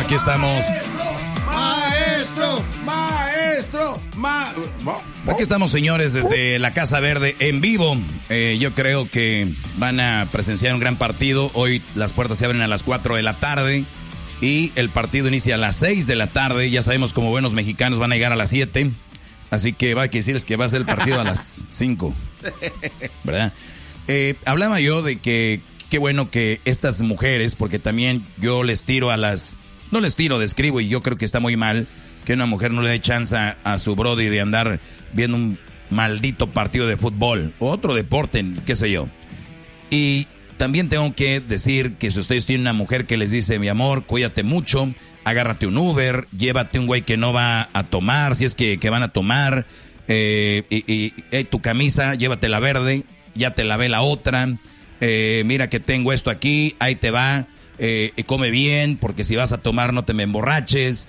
aquí estamos. Aquí estamos, señores, desde la Casa Verde en vivo. Yo creo que van a presenciar un gran partido. Hoy las puertas se abren a las 4 de la tarde y el partido inicia a las 6 de la tarde. Ya sabemos, como buenos mexicanos, van a llegar a las 7. Así que va a decirles que va a ser el partido a las 5. ¿Verdad? Hablaba yo de que qué bueno que estas mujeres, porque también yo les tiro a las... No les tiro, describo, y yo creo que está muy mal que una mujer no le dé chance a su brody de andar viendo un maldito partido de fútbol o otro deporte, qué sé yo. Y también tengo que decir que si ustedes tienen una mujer que les dice, mi amor, cuídate mucho, agárrate un Uber, llévate un güey que no va a tomar, si es que van a tomar, tu camisa, llévatela verde, ya te lavé la otra, mira que tengo esto aquí, ahí te va. Come bien, porque si vas a tomar no te me emborraches,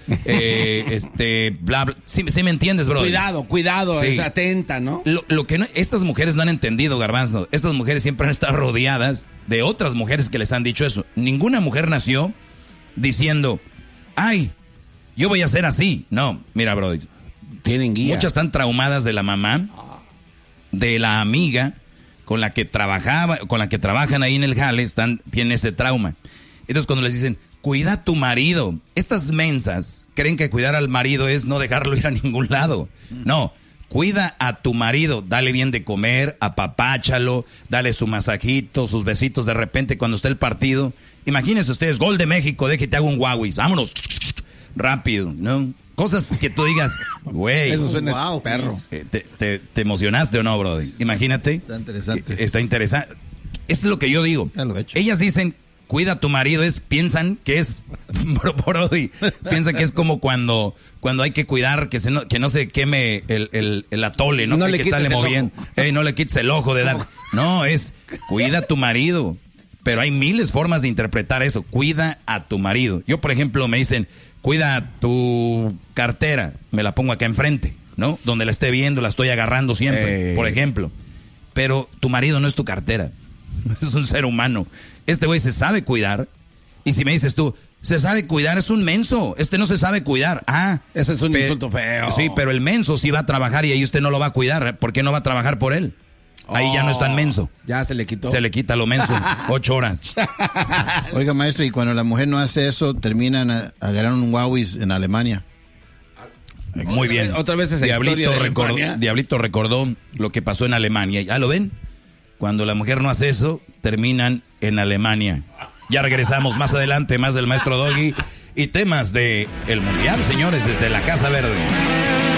bla, bla. Sí me entiendes, bro. Cuidado, sí. Es atenta, ¿no? Lo que no, estas mujeres no han entendido, Garbanzo. Estas mujeres siempre han estado rodeadas de otras mujeres que les han dicho eso. Ninguna mujer nació diciendo, ay, yo voy a ser así. No, mira, bro. Tienen guía. Muchas están traumadas de la mamá, de la amiga con la que trabajan ahí en el jale, tienen ese trauma. Entonces cuando les dicen, cuida a tu marido, estas mensas creen que cuidar al marido es no dejarlo ir a ningún lado. No, cuida a tu marido, dale bien de comer, apapáchalo, dale su masajito, sus besitos de repente cuando esté el partido. Imagínense ustedes, gol de México, déjate hago un Huawei, vámonos, rápido, ¿no? Cosas que tú digas, güey. Eso suena wow, perro. ¿Te emocionaste o no, brody? Imagínate. Está interesante. Está interesante. Eso es lo que yo digo. Ya lo he hecho. Ellas dicen, cuida a tu marido, piensan que es, brody, piensan que es como cuando hay que cuidar que no se queme el atole, ¿no? Que sale moviendo. No le quites el ojo de dar. No, es cuida a tu marido. Pero hay miles formas de interpretar eso. Cuida a tu marido. Yo, por ejemplo, me dicen, cuida tu cartera. Me la pongo acá enfrente, ¿no? Donde la esté viendo, la estoy agarrando siempre, por ejemplo. Pero tu marido no es tu cartera. Es un ser humano. Este güey se sabe cuidar. Y si me dices tú, se sabe cuidar, es un menso. No se sabe cuidar. Ese es un insulto feo. Sí, pero el menso sí va a trabajar y ahí usted no lo va a cuidar. ¿Por qué no va a trabajar por él? Ahí ya no es tan menso. Ya se le quitó. Se le quita lo menso. 8 horas. Oiga, maestro, y cuando la mujer no hace eso, terminan agarrando un Huawei en Alemania. Muy bien. Otra vez esa Diablito recordó lo que pasó en Alemania. ¿Ya lo ven? Cuando la mujer no hace eso, terminan en Alemania. Ya regresamos más adelante, más del maestro Doggy y temas de el Mundial, señores, desde la Casa Verde.